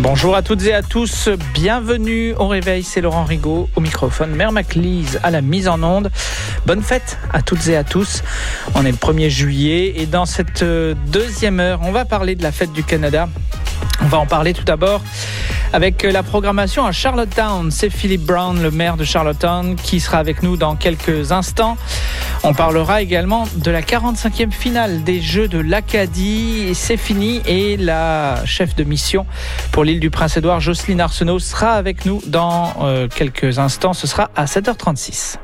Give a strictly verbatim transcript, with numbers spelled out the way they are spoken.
Bonjour à toutes et à tous, bienvenue au réveil, c'est Laurent Rigaud au microphone, Mère Maclise à la mise en onde. Bonne fête à toutes et à tous, on est le premier juillet et dans cette deuxième heure, on va parler de la fête du Canada. On va en parler tout d'abord avec la programmation à Charlottetown. C'est Philip Brown, le maire de Charlottetown, qui sera avec nous dans quelques instants. On parlera également de la quarante-cinquième finale des Jeux de l'Acadie. C'est fini et la chef de mission pour l'île du Prince-Édouard, Jocelyne Arsenault, sera avec nous dans euh, quelques instants. Ce sera à sept heures trente-six.